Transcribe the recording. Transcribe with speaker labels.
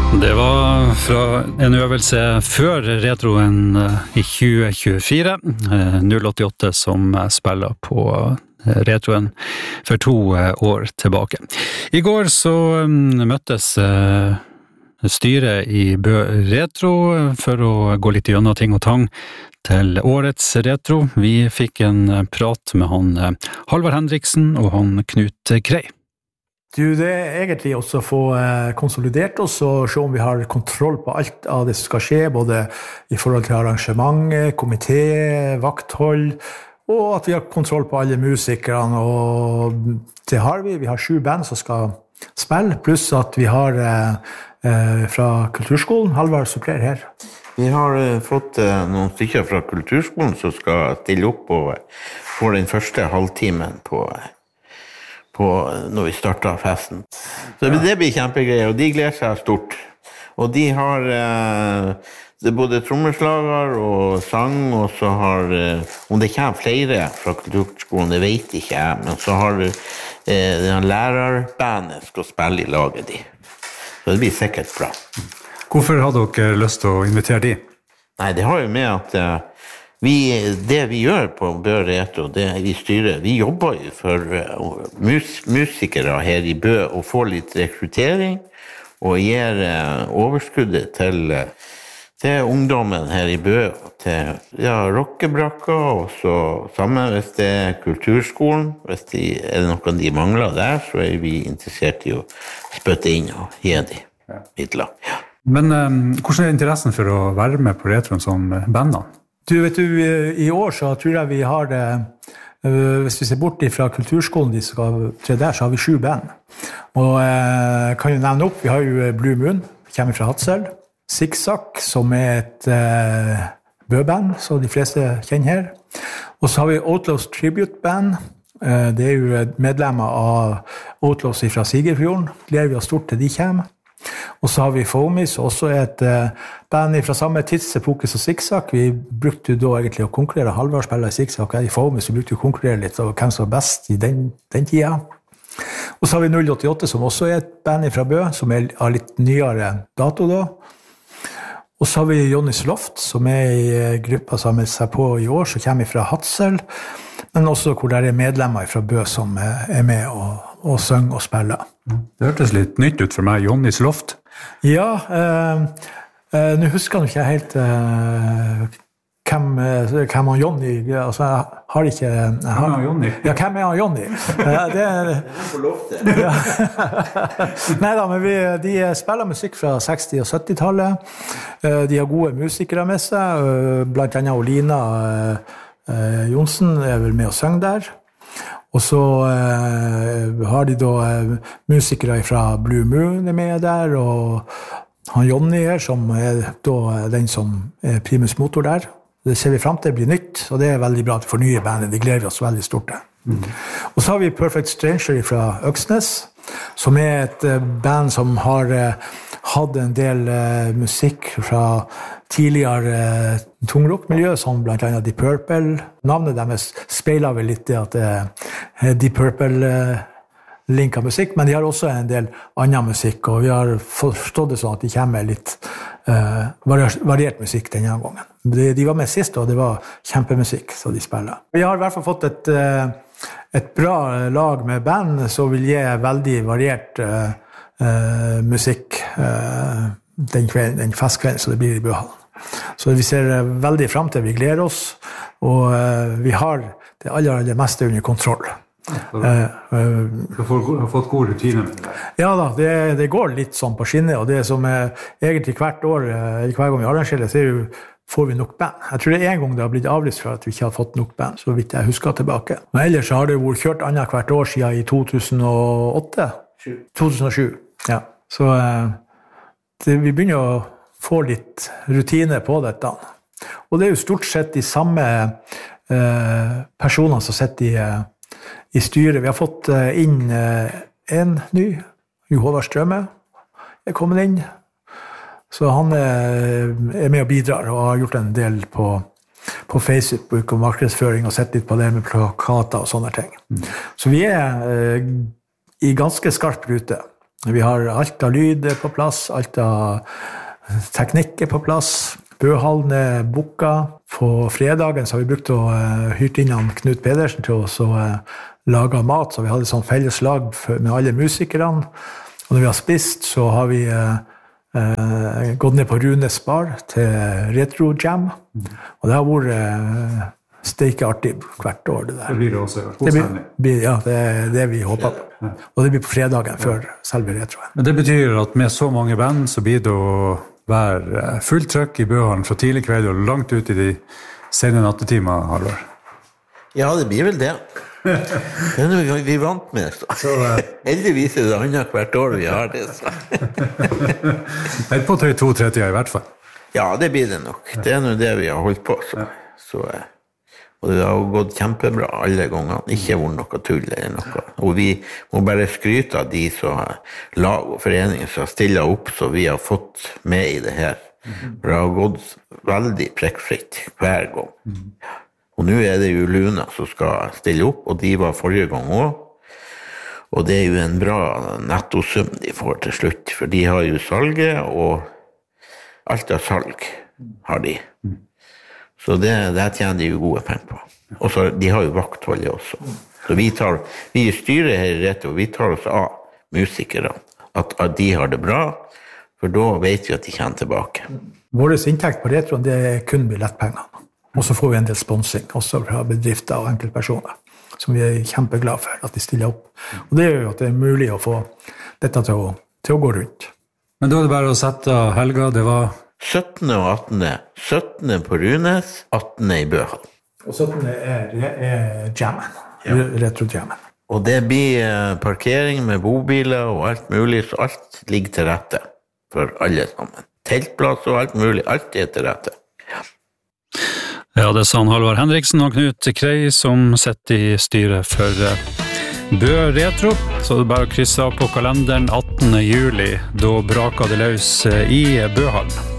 Speaker 1: Det var fra en øvelse før retroen I 2024, 088 som spiller på retroen for 2 år tilbake. I går så møttes styret I Bø Retro for å gå litt gjennom ting og tang til årets retro. Vi fikk en prat med han Halvard Henriksen og han Knut Krei.
Speaker 2: Du, det egentlig også å få konsolidert oss og se om vi har kontroll på alt av det som skal skje, både I forhold til arrangement, komité, vakthold, og at vi har kontroll på alle musikerne, og det har vi. Vi har 7 band som skal spille, pluss at vi har fra Kulturskolen, Halvard supplerer her.
Speaker 3: Vi har fått noen stykker fra Kulturskolen som skal stille opp og få den første halvtimen på når vi starter festen. Så det blir kjempegreier, og de gleder seg stort. Og de har det både trommeslager og sang, og så har, om det kommer flere fra Kulturskolen, det vet ikke jeg, men så har lærerbandet skal spille I laget de. Så det blir sikkert bra.
Speaker 1: Hvorfor har dere lyst til å invitere de?
Speaker 3: Nei, det har jo med at det vi gjør på Bø Retro, det vi styrer, vi jobber jo for musikere her I Bø og får litt rekruttering og gir overskuddet til ungdommen her I Bø, til rockebrakka og så sammen hvis det Kulturskolen, hvis det noe de mangler der, så vi interessert I å spytte inn og gi de midler. Ja.
Speaker 1: Men hvordan interessen for å være med på retroen som bandene?
Speaker 2: Du, vet du, I år så tror jeg vi har det, hvis vi ser bort fra Kulturskolen, de skal tre der, så har vi 7 band. Og kan jo nevne opp, vi har jo Blue Moon, vi kommer fra Hadsel, Zigzag, som et Bø-band, så de fleste kjenner her. Og så har vi Outlaws Tribute Band, det jo medlemmer av Outlaws fra Sigerfjorden, gleder vi oss stort til de kommer. Og så har vi Foamies, også et band fra samme tidsepoke som Zigzag. Vi brukte jo da egentlig å konkurrere, Halvard spiller I Zigzag, I Foamies, vi brukte jo å konkurrere litt over hvem som var best I den tida. Og så har vi 088, som også et band fra Bø, som har litt nyere dato da. Og så har vi Johnny's Loft, som I gruppa som seg på I år, som kommer fra Hadsel, men også hvor det medlemmer fra Bø som med og synger og spiller.
Speaker 1: Det hørtes litt nytt ut for meg, Johnny's Loft.
Speaker 2: Ja, nå husker jeg ikke helt hvem han Johnny, altså jeg har ikke...
Speaker 1: Hvem han Johnny?
Speaker 2: Ja, hvem han Johnny? Det
Speaker 3: på loftet.
Speaker 2: Ja. Neida, men de spiller musikk fra 60- og 70-tallet. De har gode musikere med seg, blant annet Olina Jonsen vel med å synge der. Og så har de da musikere fra Blue Moon med der, og han Johnny her, som da den som primus motor der. Det ser vi frem til, det blir nytt, og det veldig bra til fornye bandet, det gleder vi oss veldig stort til. Og så har vi Perfect Stranger fra Øksnes, som et band som har hatt en del musikk fra tidligere tungrockmiljø, som blant annet Deep Purple. Navnet deres speiler vel litt det at Deep Purple linker musikk, men de har også en del annen musikk, og vi har forstått det sånn at de kommer litt variert musikk denne gangen. De var med sist, og det var kjempemusikk som de spiller. Vi har I hvert fall fått et bra lag med band, som vil gi veldig variert musikk den festkvelden som det blir I Bøhallen. Så vi ser veldig frem til, vi gleder oss, og vi har det aller meste under kontroll.
Speaker 1: Du har fått god rutine med det?
Speaker 2: Ja da, det går litt sånn på skinnet, og det som egentlig hvert år, eller hver gang vi arrangerer det, så jo, får vi nok band. Jeg tror det en gang det har blitt avlyst for at vi ikke har fått nok band, så vidt jeg husker tilbake. Men ellers har det vært kjørt annet hvert år siden I 2008? 2007, ja. Så vi begynner å få litt rutine på dette. Og det jo stort sett de samme personer som sitter I styret. Vi har fått inn en ny, Håvard Strømme, kommet inn. Så han med og bidrar, og har gjort en del på Facebook og markedsføring, og sett litt på det med plakater og sånne ting. Så vi I ganske skarp rute. Vi har alt av lyd på plass, alt av teknikk på plass. Bøhallen booka. På fredagen så har vi brukt å hyrt inn han Knut Pedersen til oss og lage mat, så vi hadde sånn felles lag med alle musikerne. Og når vi har spist, så har vi gått ned på Runes bar til Retro Jam. Og det har vært steikeartig hvert år, det der.
Speaker 1: Det blir det også.
Speaker 2: Ja, det det vi håper på. Og det blir på fredagen før selve retroen.
Speaker 1: Men det betyr at med så mange band så blir det å være fullt trøkk i Bøhallen fra tidlig kveld og langt ut i de sene nattetimer, Halvor.
Speaker 3: Ja, det blir vel det. Det noe vi vant med. Så. Heldigvis det annet hvert år vi har det.
Speaker 1: Helt på 2-3 i hvert fall.
Speaker 3: Ja, det blir det nok. Det nå det vi har holdt på. Så, og det har gått kjempebra alle gangene. Ikke vært noe tull eller noe. Og vi må bare skryte av de som lag og foreninger som stiller opp, så vi har fått med i det her. For det har gått veldig prekkfritt hver gang. Og nå det jo Luna som skal stille opp, og de var forrige gang også. Og det jo en bra nettosum de får til slutt, for de har jo salget, og alt av salg har de. Så det tjener de jo gode penger på. Og så de har jo vaktholdet også. Så vi i styret her i Retro, vi tar oss av musikere, at de har det bra, for da vet vi at de kommer tilbake.
Speaker 2: Vår inntekt på Retro, det kun billettpengene. Og så får vi en del sponsing, også fra bedrifter og enkeltpersoner, som vi kjempeglade for at de stiller opp. Og det gjør jo at det mulig å få dette til å gå rundt.
Speaker 1: Men da det bare å sette helga, det var
Speaker 3: 17. og 18. 17. på Runes, 18. i Bøhall.
Speaker 2: Og 17. jammen, retro-jammen.
Speaker 3: Og det blir parkering med bobiler og alt mulig, så alt ligger til rette for alle sammen. Teltplass og alt mulig, alt til rette.
Speaker 1: Ja, det sa Halvor Henriksen og Knut Krei som sitter i styret for Bø Retro. Så det bare å krysse av på kalenderen 18. juli, da braker det løs i Bøhallen.